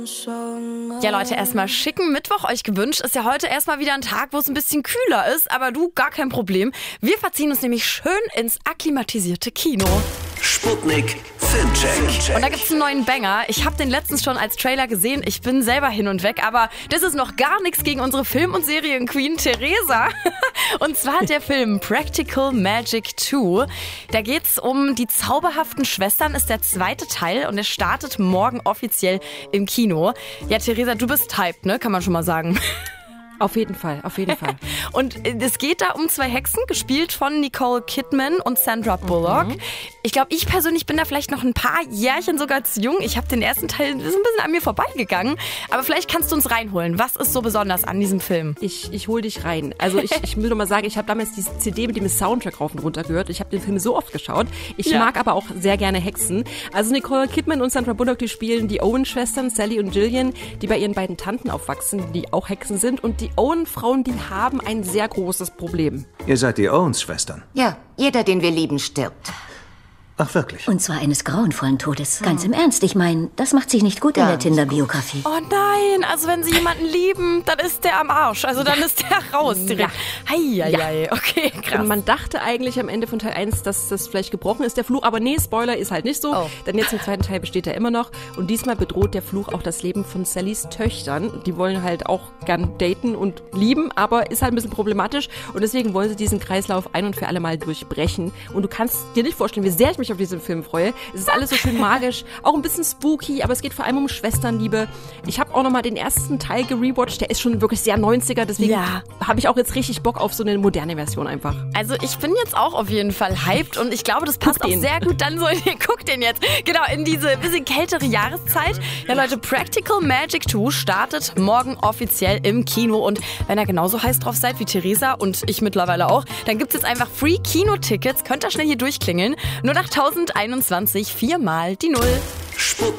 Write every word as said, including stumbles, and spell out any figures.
Ja, Leute, erstmal schicken Mittwoch euch gewünscht. Ist ja heute erstmal wieder ein Tag, wo es ein bisschen kühler ist, aber du, gar kein Problem. Wir verziehen uns nämlich schön ins akklimatisierte Kino. Sputnik Filmcheck. Und da gibt's einen neuen Banger. Ich habe den letztens schon als Trailer gesehen. Ich bin selber hin und weg, aber das ist noch gar nichts gegen unsere Film- und Serienqueen Theresa. Und zwar der Film Practical Magic zwei. Da geht's um die zauberhaften Schwestern, ist der zweite Teil und er startet morgen offiziell im Kino. Ja, Theresa, du bist hyped, ne? Kann man schon mal sagen. Auf jeden Fall, auf jeden Fall. Und es geht da um zwei Hexen, gespielt von Nicole Kidman und Sandra Bullock. Mhm. Ich glaube, ich persönlich bin da vielleicht noch ein paar Jährchen sogar zu jung. Ich habe den ersten Teil ist ein bisschen an mir vorbeigegangen. Aber vielleicht kannst du uns reinholen. Was ist so besonders an diesem Film? Ich, ich hol dich rein. Also ich, ich will nur mal sagen, ich habe damals diese C D mit dem Soundtrack rauf und runter gehört. Ich habe den Film so oft geschaut. Ich ja. mag aber auch sehr gerne Hexen. Also Nicole Kidman und Sandra Bullock, die spielen die Owen-Schwestern, Sally und Gillian, die bei ihren beiden Tanten aufwachsen, die auch Hexen sind. Und die Owen-Frauen, die haben ein sehr großes Problem. Ihr seid die Owens-Schwestern? Ja, jeder, den wir lieben, stirbt. Ach, wirklich? Und zwar eines grauenvollen Todes. Ganz im Ernst, ich meine, das macht sich nicht gut in der Tinder-Biografie. Oh nein, also wenn sie jemanden lieben, dann ist der am Arsch. Also dann ist der raus direkt. Ja. Heieiei, ja. Okay, krass. Und man dachte eigentlich am Ende von Teil eins, dass das vielleicht gebrochen ist, der Fluch. Aber nee, Spoiler, ist halt nicht so. Oh. Denn jetzt im zweiten Teil besteht er immer noch. Und diesmal bedroht der Fluch auch das Leben von Sallys Töchtern. Die wollen halt auch gern daten und lieben, aber ist halt ein bisschen problematisch. Und deswegen wollen sie diesen Kreislauf ein und für alle Mal durchbrechen. Und du kannst dir nicht vorstellen, wie sehr ich mich auf diesen Film freue. Es ist alles so schön magisch, auch ein bisschen spooky, aber es geht vor allem um Schwesternliebe. Ich habe auch nochmal den ersten Teil gerewatcht, der ist schon wirklich sehr neunziger, deswegen ja. habe ich auch jetzt richtig Bock auf so eine moderne Version einfach. Also ich bin jetzt auch auf jeden Fall hyped und ich glaube, das passt Guck auch den. sehr gut dann so in den, guck den jetzt, genau, in diese bisschen kältere Jahreszeit. Ja Leute, Practical Magic zwei startet morgen offiziell im Kino und wenn ihr genauso heiß drauf seid wie Theresa und ich mittlerweile auch, dann gibt es jetzt einfach Free Kino-Tickets, könnt ihr schnell hier durchklingeln. Nur nach tausendeinundzwanzig, viermal die Null.